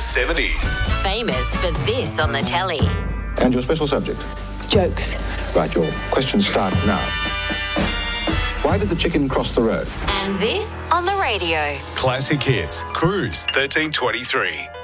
70s. Famous for this on the telly. And your special subject? Jokes. Right, your questions start now. Why did the chicken cross the road? And this on the radio. Classic Hits. Cruise 1323.